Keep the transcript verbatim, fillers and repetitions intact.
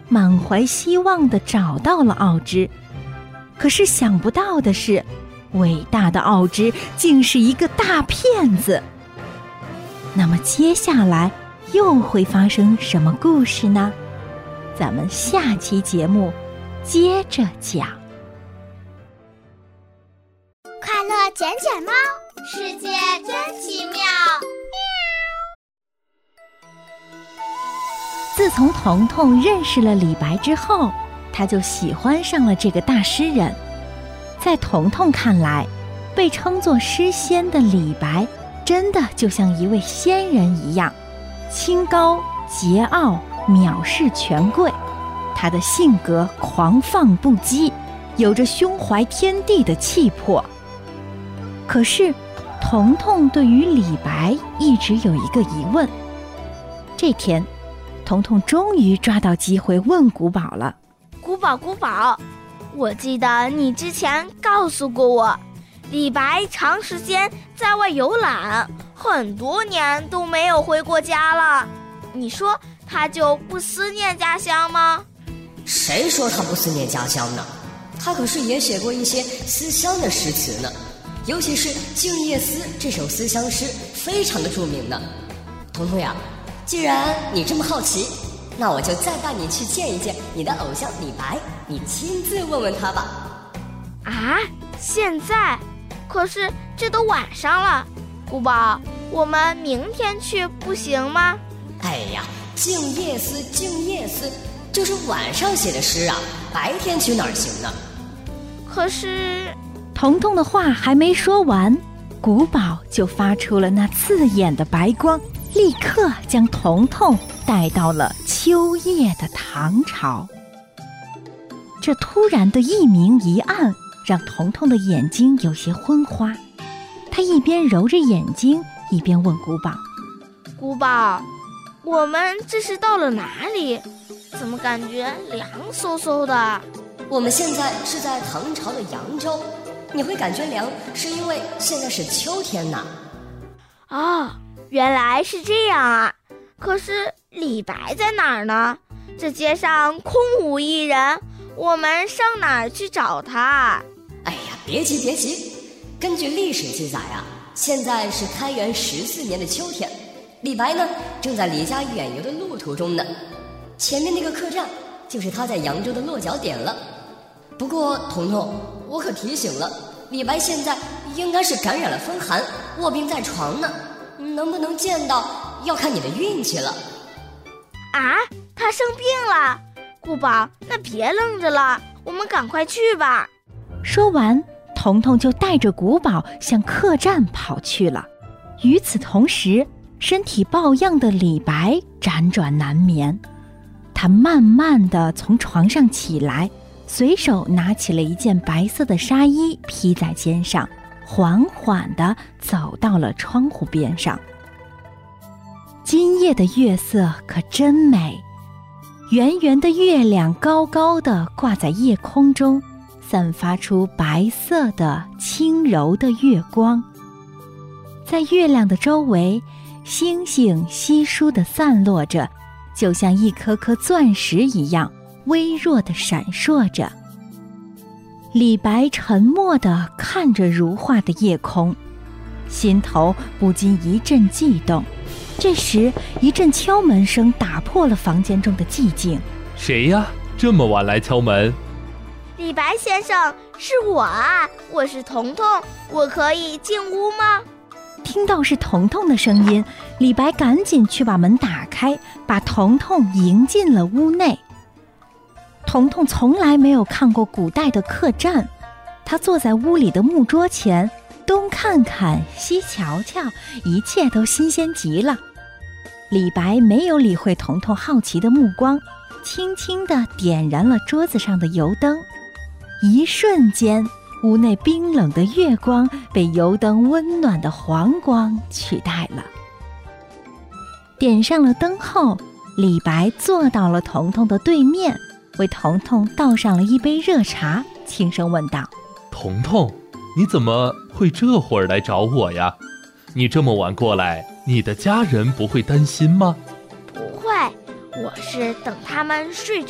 满怀希望地找到了奥芝。可是想不到的是，伟大的奥芝竟是一个大骗子。那么接下来又会发生什么故事呢？咱们下期节目接着讲。 快乐捡捡猫，世界真奇妙。 自从彤彤认识了李白之后，他就喜欢上了这个大诗人。在彤彤看来，被称作诗仙的李白真的就像一位仙人一样，清高桀骜，藐视权贵。他的性格狂放不羁，有着胸怀天地的气魄。可是彤彤对于李白一直有一个疑问。这天彤彤终于抓到机会问古堡了。 古堡古堡，我记得你之前告诉过我，李白长时间在外游览，很多年都没有回过家了。你说他就不思念家乡吗？ 谁说他不思念家乡呢？他可是也写过一些思乡的诗词呢，尤其是《静夜思》这首思乡诗非常的著名呢。彤彤呀，既然你这么好奇，那我就再带你去见一见你的偶像李白，你亲自问问他吧。 啊，现在？可是这都晚上了，古堡，我们明天去不行吗？ 哎呀，静夜思，静夜思，就是晚上写的诗啊，白天去哪儿行呢？ 可是， 彤彤的话还没说完，古堡就发出了那刺眼的白光，立刻将彤彤带到了秋夜的唐朝。这突然的一明一暗，让彤彤的眼睛有些昏花。他一边揉着眼睛，一边问古堡： 古堡，我们这是到了哪里？怎么感觉凉飕飕的？ 我们现在是在唐朝的扬州，你会感觉凉，是因为现在是秋天呐。 哦，原来是这样啊！可是李白在哪儿呢？这街上空无一人，我们上哪儿去找他？ 哎呀，别急别急，根据历史记载啊，现在是开元十四年的秋天，李白呢正在离家远游的路途中呢。前面那个客栈就是他在扬州的落脚点了。不过彤彤，我可提醒了，李白现在应该是感染了风寒，卧病在床呢，能不能见到要看你的运气了。 啊，他生病了？古堡，那别愣着了，我们赶快去吧。 说完，彤彤就带着古堡向客栈跑去了。与此同时，身体抱恙的李白辗转难眠。他慢慢地从床上起来，随手拿起了一件白色的纱衣披在肩上，缓缓地走到了窗户边上。今夜的月色可真美，圆圆的月亮高高地挂在夜空中，散发出白色的轻柔的月光。在月亮的周围，星星稀疏地散落着，就像一颗颗钻石一样微弱地闪烁着。李白沉默地看着如画的夜空，心头不禁一阵悸动。这时，一阵敲门声打破了房间中的寂静。 谁呀？这么晚来敲门？ 李白先生，是我啊，我是彤彤，我可以进屋吗？ 听到是彤彤的声音，李白赶紧去把门打开，把彤彤迎进了屋内。彤彤从来没有看过古代的客栈，他坐在屋里的木桌前，东看看西瞧瞧，一切都新鲜极了。李白没有理会彤彤好奇的目光，轻轻地点燃了桌子上的油灯。一瞬间，屋内冰冷的月光被油灯温暖的黄光取代了。点上了灯后，李白坐到了彤彤的对面，为彤彤倒上了一杯热茶，轻声问道： 彤彤，你怎么会这会儿来找我呀？你这么晚过来，你的家人不会担心吗？ 不会，我是等他们睡着